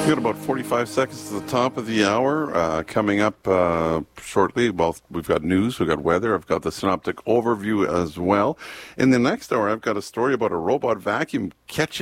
We've got about 45 seconds to the top of the hour. Coming up shortly, well, we've got news, we've got weather, I've got the synoptic overview as well. In the next hour, I've got a story about a robot vacuum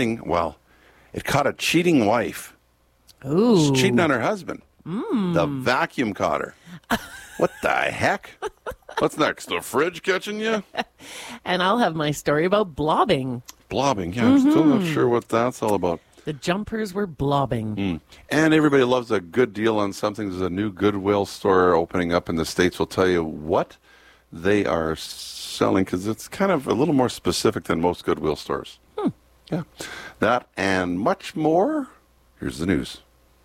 it caught a cheating wife. Ooh. She's cheating on her husband. The vacuum caught her. What the heck? What's next? The fridge catching you? And I'll have my story about blobbing. Blobbing, yeah. I'm still not sure what that's all about. The jumpers were blobbing. And everybody loves a good deal on something. There's a new Goodwill store opening up in the States. We'll tell you what they are selling because it's kind of a little more specific than most Goodwill stores. Yeah. That and much more. Here's the news.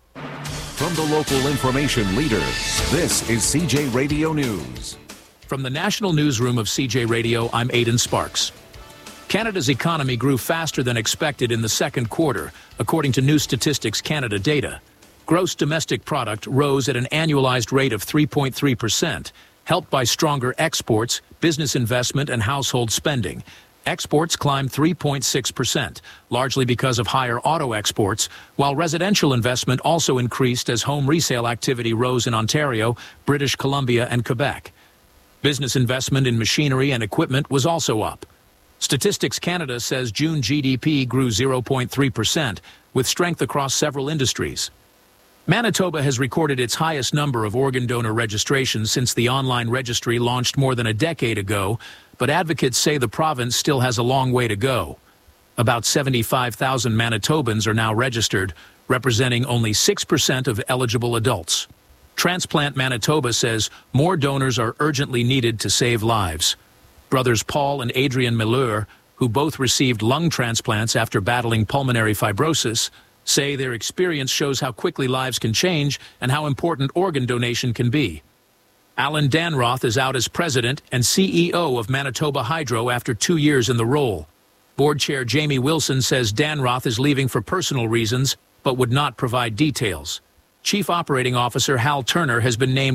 From the local information leader, this is CJ Radio News. From the National Newsroom of CJ Radio, I'm Aidan Sparks. Canada's economy grew faster than expected in the second quarter, according to New Statistics Canada data. Gross domestic product rose at an annualized rate of 3.3%, helped by stronger exports, business investment, and household spending. Exports climbed 3.6%, largely because of higher auto exports, while residential investment also increased as home resale activity rose in Ontario, British Columbia, and Quebec. Business investment in machinery and equipment was also up. Statistics Canada says June GDP grew 0.3%, with strength across several industries. Manitoba has recorded its highest number of organ donor registrations since the online registry launched more than a decade ago, but advocates say the province still has a long way to go. About 75,000 Manitobans are now registered, representing only 6% of eligible adults. Transplant Manitoba says more donors are urgently needed to save lives. Brothers Paul and Adrian Miller, who both received lung transplants after battling pulmonary fibrosis, say their experience shows how quickly lives can change and how important organ donation can be. Alan Danroth is out as president and CEO of Manitoba Hydro after 2 years in the role. Board Chair Jamie Wilson says Danroth is leaving for personal reasons, but would not provide details. Chief Operating Officer Hal Turner has been named